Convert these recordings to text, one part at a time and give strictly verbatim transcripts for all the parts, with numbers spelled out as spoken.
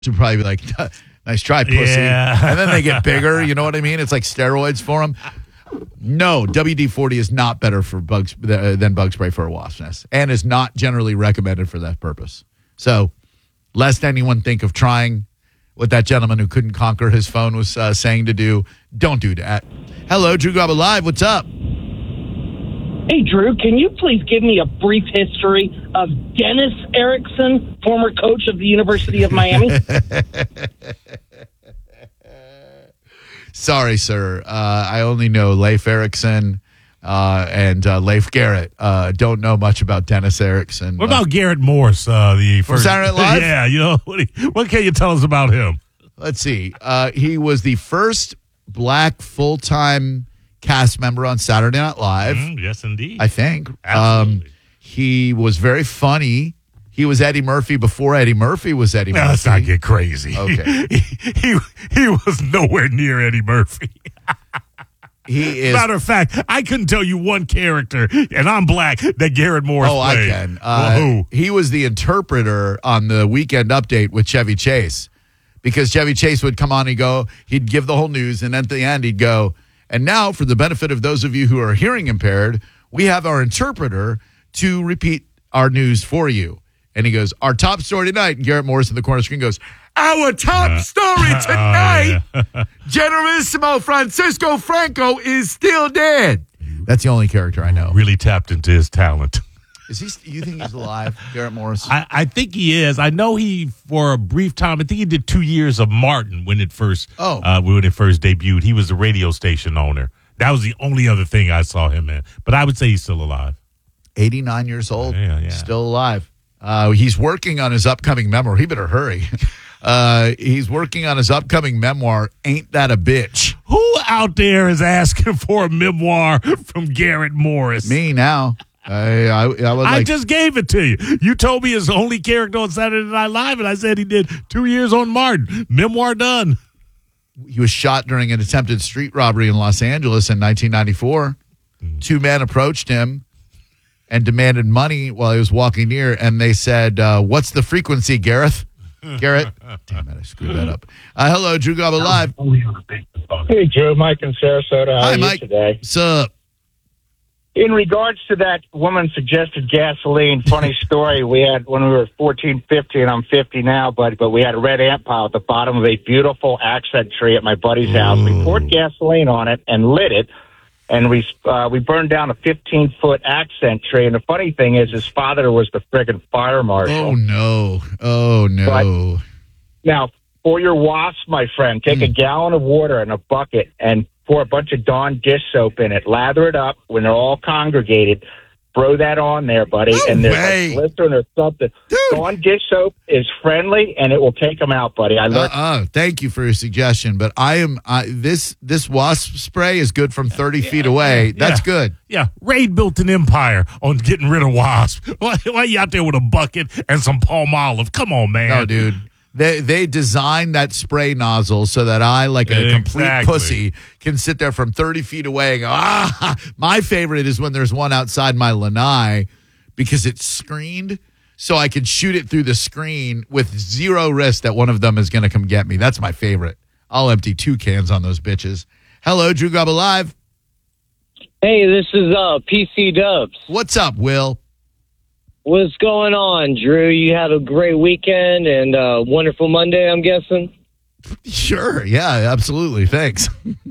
would probably be like, nice try, pussy. Yeah. And then they get bigger. You know what I mean? It's like steroids for them. No, W D forty is not better for bugs uh, than bug spray for a wasp nest, and is not generally recommended for that purpose. So, lest anyone think of trying what that gentleman who couldn't conquer his phone was uh, saying to do, don't do that. Hello, Drew Garabo Live. What's up? Hey, Drew, can you please give me a brief history of Dennis Erickson, former coach of the University of Miami? Sorry, sir. Uh, I only know Leif Erickson uh, and uh, Leif Garrett. Uh, don't know much about Dennis Erickson. What about uh, Garrett Morris? Uh, the from first, Saturday Night Live? Yeah, you know, what, what can you tell us about him? Let's see. Uh, he was the first black full-time cast member on Saturday Night Live. Mm, yes, indeed. I think. Absolutely. Um, he was very funny. He was Eddie Murphy before Eddie Murphy was Eddie no, Murphy. Let's not get crazy. Okay. He, he, he was nowhere near Eddie Murphy. He is. Matter of fact, I couldn't tell you one character, and I'm black, that Garrett Morris Oh, played. I can. Uh, well, who? He was the interpreter on the Weekend Update with Chevy Chase, because Chevy Chase would come on and go, he'd give the whole news, and at the end he'd go, and now for the benefit of those of you who are hearing impaired, we have our interpreter to repeat our news for you. And he goes, our top story tonight, and Garrett Morris in the corner screen goes, our top Uh, story tonight, oh, yeah. Generalissimo Francisco Franco is still dead. That's the only character I know. Really tapped into his talent. Is he? You think he's alive, Garrett Morris? I, I think he is. I know he, for a brief time, I think he did two years of Martin when it first, Oh. uh, when it first debuted. He was the radio station owner. That was the only other thing I saw him in. But I would say he's still alive. eighty-nine years old, Yeah, yeah. still alive. Uh, he's working on his upcoming memoir. He better hurry. Uh, he's working on his upcoming memoir, Ain't That a Bitch? Who out there is asking for a memoir from Garrett Morris? Me now. I, I, I would I like. just gave it to you. You told me his only character on Saturday Night Live, and I said he did two years on Martin. Memoir done. He was shot during an attempted street robbery in Los Angeles in nineteen ninety-four. Mm. Two men approached him and demanded money while he was walking near, and they said, uh, what's the frequency, Gareth? Garrett? Damn it, I screwed that up. Uh, hello, Drew Garabo Live. Hey, Drew, Mike in Sarasota. How Hi, are you Mike. today? Sup? In regards to that woman suggested gasoline, funny story. We had when we were fourteen, fifteen, I'm fifty now, but but we had a red ant pile at the bottom of a beautiful accent tree at my buddy's house. We poured gasoline on it and lit it, and we uh, we burned down a fifteen foot accent tree. And the funny thing is, his father was the friggin' fire marshal. Oh, no. Oh, no. But- Now, for your wasps, my friend, take Mm. a gallon of water and a bucket and pour a bunch of Dawn dish soap in it. Lather it up when they're all congregated. Throw that on there, buddy. No and there's way. like glycerin or something. Dude. Dawn dish soap is friendly, and it will take them out, buddy. I learned. Uh-uh. Thank you for your suggestion, but I am I, this this wasp spray is good from thirty feet away. That's yeah. good. Yeah, Raid built an empire on getting rid of wasps. Why, why you out there with a bucket and some palm olive? Come on, man. No, dude. They they designed that spray nozzle so that I, like a complete Exactly. pussy, can sit there from thirty feet away and go, ah. My favorite is when there's one outside my lanai because it's screened, so I can shoot it through the screen with zero risk that one of them is going to come get me. That's my favorite. I'll empty two cans on those bitches. Hello, Drew Garabo Live. Hey, this is uh, P C Dubs. What's up, Will? What's going on, Drew? You had a great weekend and uh, wonderful Monday, I'm guessing? Sure. Yeah, absolutely. Thanks.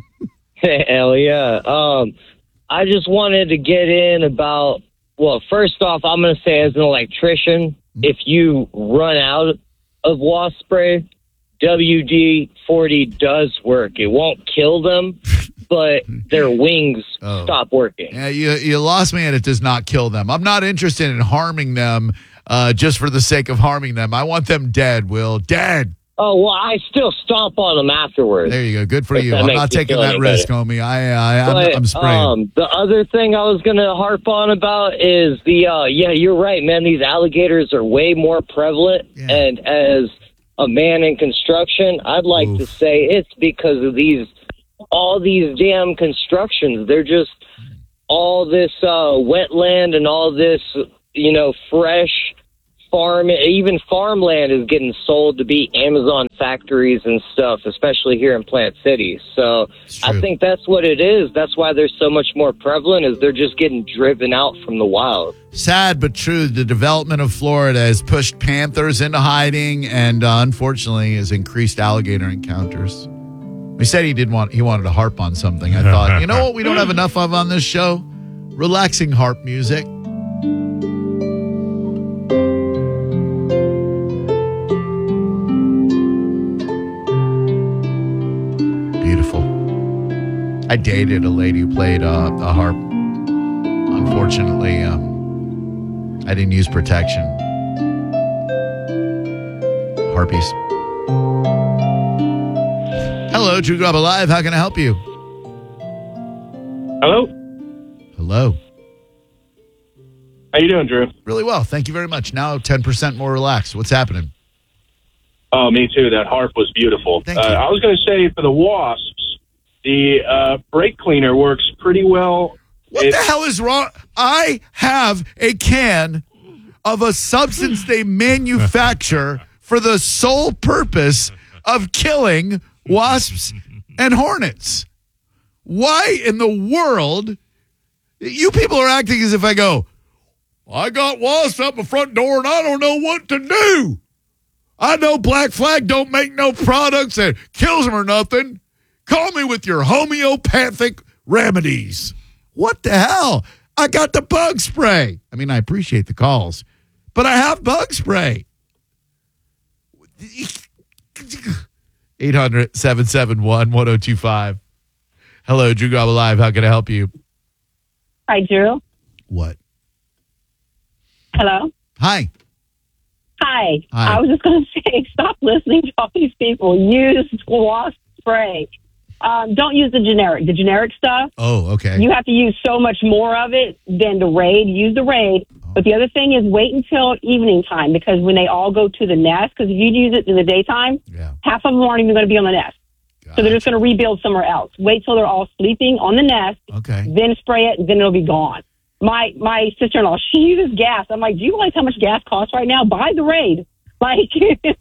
Hell yeah. Um, I just wanted to get in about, well, first off, I'm going to say as an electrician, if you run out of wasp spray, W D forty does work. It won't kill them, but their wings Oh. stop working. Yeah, you you lost me, and it does not kill them. I'm not interested in harming them uh, just for the sake of harming them. I want them dead, Will. Dead. Oh, well, I still stomp on them afterwards. There you go. Good for If you. that I'm makes not you taking feel that any risk, better. homie. I, I, I'm, But, I'm spraying. Um, the other thing I was going to harp on about is the, uh, yeah, you're right, man. These alligators are way more prevalent. Yeah. And as a man in construction, I'd like Oof. to say it's because of these, all these damn constructions. They're just all this uh, wetland and all this, you know, fresh farm, even farmland is getting sold to be Amazon factories and stuff, especially here in Plant City. So I think that's what it is. That's why they're so much more prevalent, is they're just getting driven out from the wild. Sad but true. The development of Florida has pushed panthers into hiding and uh, unfortunately has increased alligator encounters. He said he did want he wanted to harp on something. I thought, you know what we don't have enough of on this show? Relaxing harp music. Beautiful. I dated a lady who played uh, a harp. Unfortunately, um, I didn't use protection. Harpies. Hello, Drew Garabo Live. How can I help you? Hello. Hello. How you doing, Drew? Really well. Thank you very much. Now ten percent more relaxed. What's happening? Oh, me too. That harp was beautiful. Thank uh, you. I was going to say for the wasps, the uh, brake cleaner works pretty well. What It- the hell is wrong? I have a can of a substance they manufacture for the sole purpose of killing wasps and hornets. Why in the world? You people are acting as if I go, I got wasps up my front door and I don't know what to do. I know Black Flag don't make no products that kills them or nothing. Call me with your homeopathic remedies. What the hell? I got the bug spray. I mean, I appreciate the calls, but I have bug spray. eight hundred, seven seven one, one oh two five. Hello, Drew Garabo Live. How can I help you? Hi, Drew. What? Hello. Hi. Hi. Hi. I was just going to say, stop listening to all these people. Use wasp spray. Um, don't use the generic. The generic stuff, Oh, okay. you have to use so much more of it than the Raid. Use the Raid. But the other thing is wait until evening time, because when they all go to the nest, because if you use it in the daytime, Yeah. half of them aren't even going to be on the nest. So they're just going to rebuild somewhere else. Wait till they're all sleeping on the nest, Okay. then spray it, and then it'll be gone. My my sister-in-law, she uses gas. I'm like, do you realize how much gas costs right now? Buy the Raid. Like,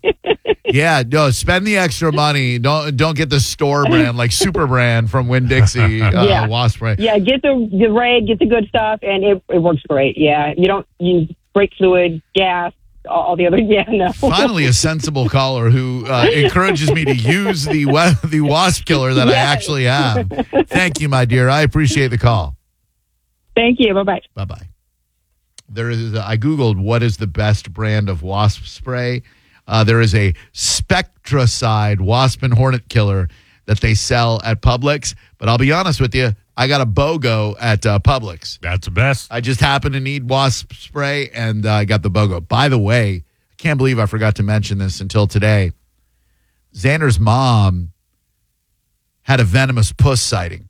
Yeah, no, spend the extra money. Don't don't get the store brand like Super Brand from Winn-Dixie uh, Yeah. wasp spray. yeah, get the the Raid, get the good stuff, and it, it works great. Yeah, you don't use brake fluid, gas, all, all the other, yeah, no. Finally, a sensible caller who uh, encourages me to use the wa- the wasp killer that I Yes. actually have. Thank you, my dear. I appreciate the call. Thank you. Bye-bye. Bye bye. There is. A, I googled what is the best brand of wasp spray. Uh, there is a Spectracide wasp and hornet killer that they sell at Publix. But I'll be honest with you, I got a BOGO at uh, Publix. That's the best. I just happened to need wasp spray, and uh, I got the BOGO. By the way, I can't believe I forgot to mention this until today. Xander's mom had a venomous puss sighting.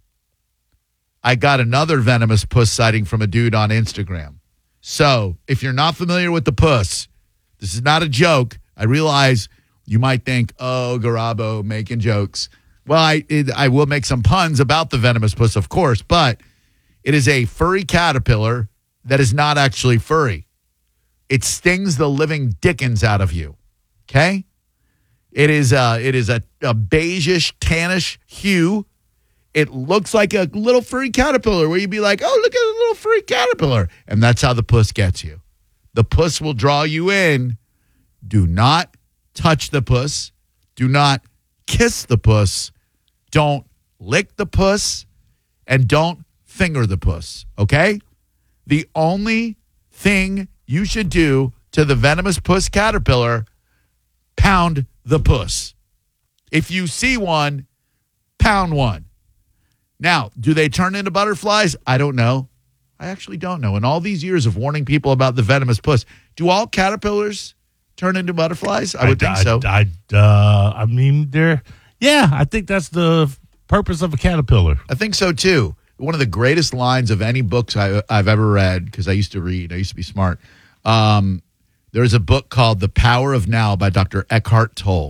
I got another venomous puss sighting from a dude on Instagram. So if you're not familiar with the puss, this is not a joke. I realize you might think, oh, Garabo making jokes. Well, I it, I will make some puns about the venomous puss, of course, but it is a furry caterpillar that is not actually furry. It stings the living dickens out of you, okay? It is, uh, it is a, a beigeish, tannish hue. It looks like a little furry caterpillar where you'd be like, oh, look at a little furry caterpillar. And that's how the puss gets you. The puss will draw you in. Do not touch the puss. Do not kiss the puss. Don't lick the puss. And don't finger the puss, okay? The only thing you should do to the venomous puss caterpillar, pound the puss. If you see one, pound one. Now, do they turn into butterflies? I don't know. I actually don't know. In all these years of warning people about the venomous puss, do all caterpillars turn into butterflies? I would think I, so. I, uh, I mean, they're, yeah, I think that's the purpose of a caterpillar. I think so, too. One of the greatest lines of any books I, I've ever read, because I used to read, I used to be smart. Um, there's a book called The Power of Now by Doctor Eckhart Tolle.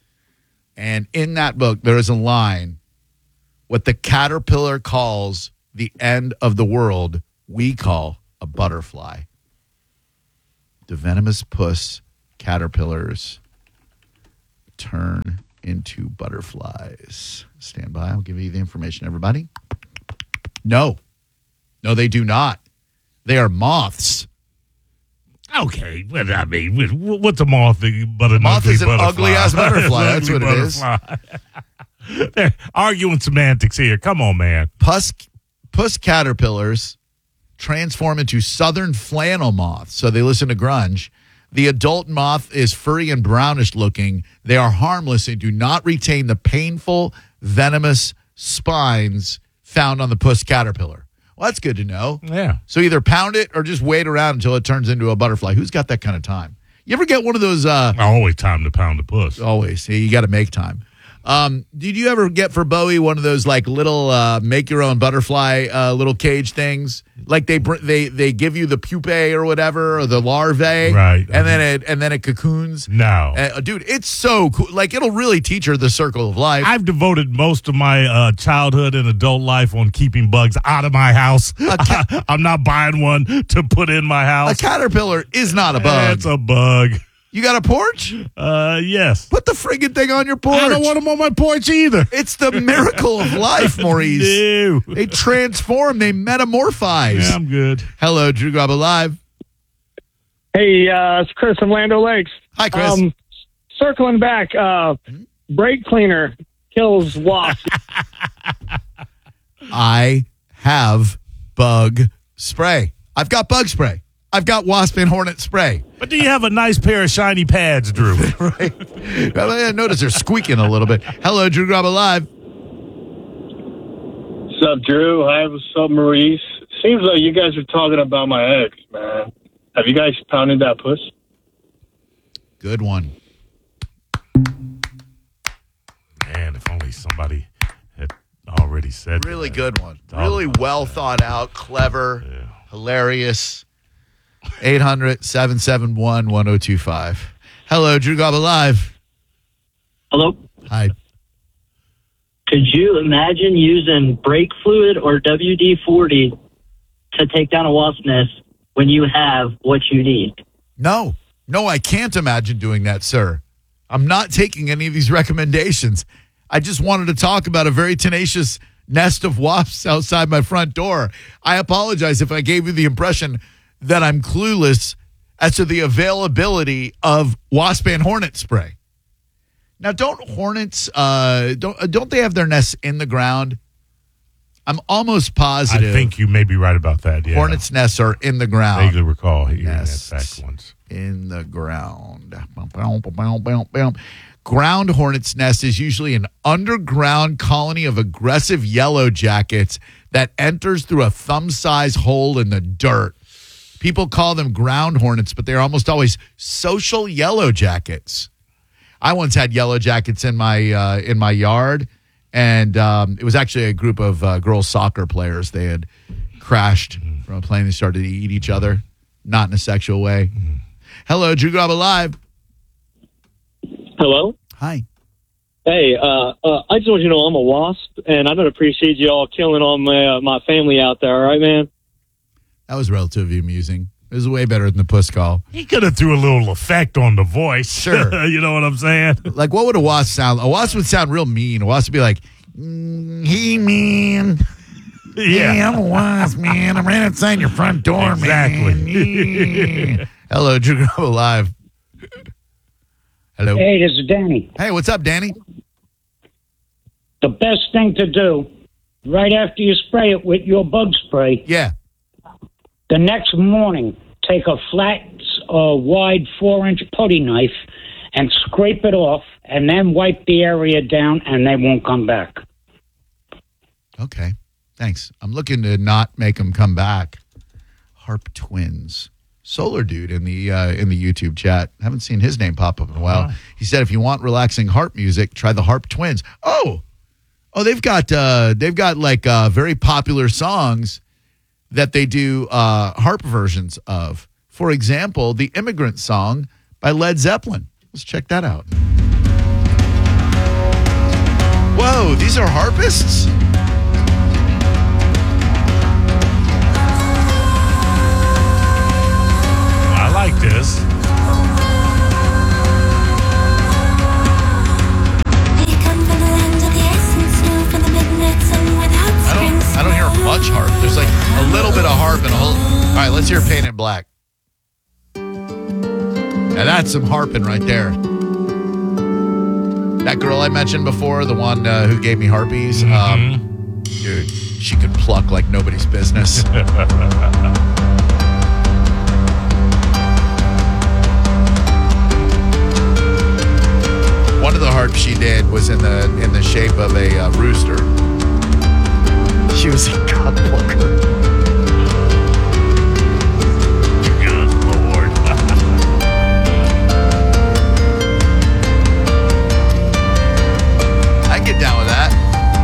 And in that book, there is a line, what the caterpillar calls the end of the world, we call a butterfly. The venomous puss caterpillars turn into butterflies. Stand by. I'll give you the information, everybody. No. No, they do not. They are moths. Okay, well, I mean, what- what's a moth but an Moth ugly is an butterfly? ugly-ass butterfly. That's Ugly what it is. butterfly. They're arguing semantics here. Come on, man. Puss, puss caterpillars transform into southern flannel moths. So they listen to grunge. The adult moth is furry and brownish looking. They are harmless and do not retain the painful, venomous spines found on the puss caterpillar. Well, that's good to know. Yeah. So either pound it or just wait around until it turns into a butterfly. Who's got that kind of time? You ever get one of those? Uh, Always time to pound the puss. always. You got to make time. Um, did you ever get for Bowie one of those like little uh, make your own butterfly uh, little cage things? Like they br- they they give you the pupae or whatever or the larvae, Right. And then it and then it cocoons. No. Uh, dude, it's so cool. Like it'll really teach her the circle of life. I've devoted most of my uh, childhood and adult life on keeping bugs out of my house. ca- I'm not buying one to put in my a house. caterpillar is not a bug. It's a bug. You got a porch? Uh, yes. Put the friggin' thing on your porch. I don't want them on my porch either. It's the miracle of life, Maurice. No. They transform. They metamorphize. Yeah, I'm good. Hello, Drew Graba Live. Hey, uh, it's Chris from Land O'Lakes. Hi, Chris. Um, circling back, uh, brake cleaner kills wasps. I have bug spray. I've got bug spray. I've got wasp and hornet spray. But do you have a nice pair of shiny pads, Drew? Right. I notice they're squeaking a little bit. Hello, Drew Graba Live. What's up, Drew? Hi, what's up, Maurice? Seems like you guys are talking about my ex, man. Have you guys pounded that puss? Good one. Man, if only somebody had already said Really that. good one. Thought Really about well that. thought out, clever, Yeah. hilarious. eight hundred, seven seven one, one oh two five. Hello, Drew Graba Live. Hello. Hi. Could you imagine using brake fluid or W D forty to take down a wasp nest when you have what you need? No, no, I can't imagine doing that, sir. I'm not taking any of these recommendations. I just wanted to talk about a very tenacious nest of wasps outside my front door. I apologize if I gave you the impression that I'm clueless as to the availability of wasp and hornet spray. Now, don't hornets, uh, don't, uh, don't they have their nests in the ground? I'm almost positive. I think you may be right about that, yeah. Hornets' nests are in the ground. Vaguely recall hearing Nests. that fact once. In the ground. Ground hornet's nest is usually an underground colony of aggressive yellow jackets that enters through a thumb-sized hole in the dirt. People call them ground hornets, but they're almost always social yellow jackets. I once had yellow jackets in my uh, in my yard, and um, it was actually a group of uh, girls soccer players. They had crashed from a plane. They started to eat each other, not in a sexual way. Hello, Drew Graba Live. Hello. Hi. Hey, uh, uh, I just want you to know I'm a wasp, and I don't appreciate you all killing all my uh, my family out there. All right, man. That was relatively amusing. It was way better than the puss call. He could have threw a little effect on the voice. Sure. You know what I'm saying? Like, what would a wasp sound? A wasp would sound real mean. A wasp would be like, mm, hey, man. Hey, I'm a wasp, man. I'm right outside your front door, Exactly. man. Yeah. Hello, Drew Graba Live. Hello. Hey, this is Danny. Hey, what's up, Danny? The best thing to do, right after you spray it with your bug spray, Yeah. the next morning, take a flat, uh, wide four-inch putty knife and scrape it off, and then wipe the area down, and they won't come back. Okay. Thanks. I'm looking to not make them come back. Harp Twins. Solar Dude in the uh, in the YouTube chat. Haven't seen his name pop up in a while. Uh-huh. He said if you want relaxing harp music, try the Harp Twins. Oh, oh, they've got uh, they've got like uh, very popular songs that they do uh, harp versions of. For example, the Immigrant Song by Led Zeppelin. Let's check that out. Whoa, these are harpists? I like this. let's hear Paint in Black. Now that's some harping right there. That girl I mentioned before, the one uh, who gave me harpies, Mm-hmm. um, dude, she could pluck like nobody's business. One of the harps she did was in the in the shape of a uh, rooster. She was a god plucker. Good Lord. I get down with that.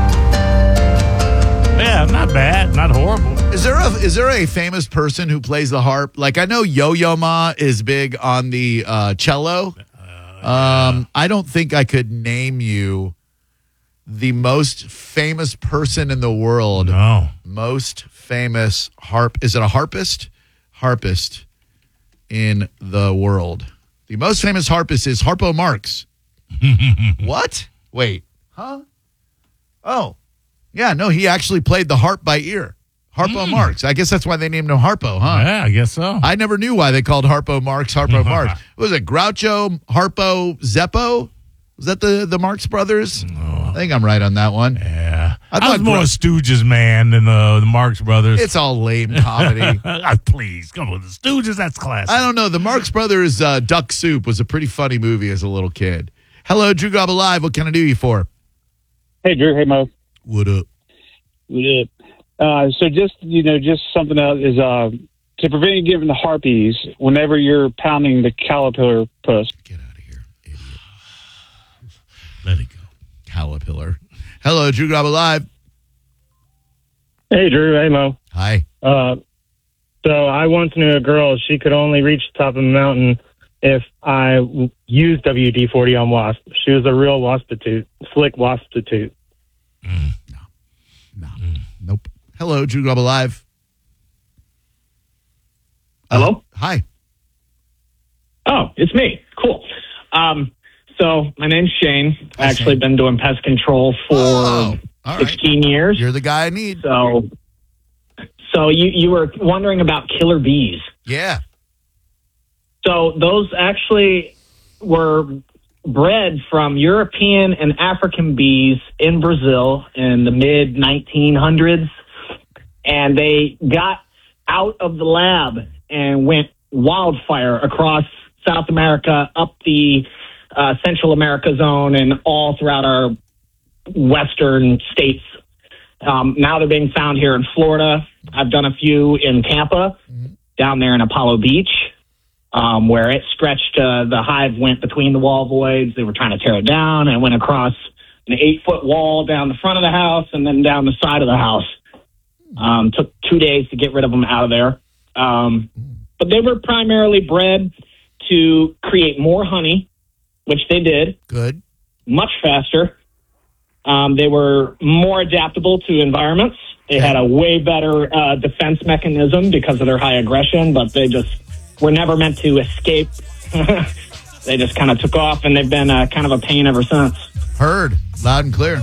Yeah, not bad, not horrible. Is there a is there a famous person who plays the harp? Like I know Yo-Yo Ma is big on the uh, cello. Um, I don't think I could name you the most famous person in the world. No. Most famous harp. Is it a harpist? Harpist in the world. The most famous harpist is Harpo Marx. What? Wait. Huh? Oh. Yeah, no, he actually played the harp by ear. Harpo Mm. Marx. I guess that's why they named him Harpo, huh? Yeah, I guess so. I never knew why they called Harpo Marx Harpo Marx. Was it Groucho, Harpo, Zeppo? Was that the, the Marx brothers? I think I'm right on that one. Yeah. I I, thought was more Gro- a Stooges man than uh, the Marx Brothers. It's all lame comedy. Uh, please, come on. The Stooges, that's classic. I don't know. The Marx Brothers uh, Duck Soup was a pretty funny movie as a little kid. Hello, Drew Gob Alive. What can I do you for? Hey, Drew. Hey, Mo. What up? What up? Uh, so just, you know, just something else is uh, to prevent you giving the harpies whenever you're pounding the caterpillar puss. Get out of here, idiot. Let it go. Caterpillar. Hello, Drew Gob Alive. Hey, Drew. Hey, Mo. Hi. Uh, so I once knew a girl. She could only reach the top of the mountain if I w- used W D forty on wasp. She was a real waspitude, slick waspitude. Mm. No. No. Mm. Nope. Hello, Drew Gob Alive. Hello? Uh, hi. Oh, it's me. Cool. Um, so my name's Shane. Hi, I've actually Shane. been doing pest control for Oh, all right. sixteen years. You're the guy I need. So, so you, you were wondering about killer bees. Yeah. So those actually were bred from European and African bees in Brazil in the mid nineteen hundreds. And they got out of the lab and went wildfire across South America, up the uh, Central America zone, and all throughout our western states. Um, now they're being found here in Florida. I've done a few in Tampa, mm-hmm. down there in Apollo Beach, um, where it stretched. Uh, the hive went between the wall voids. They were trying to tear it down, and it went across an eight-foot wall down the front of the house and then down the side of the house. Um, took two days to get rid of them out of there. Um, but they were primarily bred to create more honey, which they did. Good. Much faster. Um, they were more adaptable to environments. They had a way better uh, defense mechanism because of their high aggression, but they just were never meant to escape. They just kind of took off, and they've been uh, kind of a pain ever since. Heard. Loud and clear.